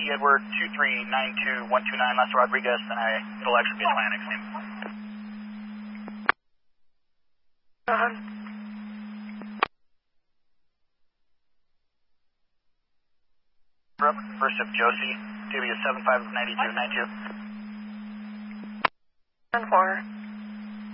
Edward 2392129, Las Rodriguez, and it'll actually be Atlantic's name. First of Josie, TV is 759292. 10-4.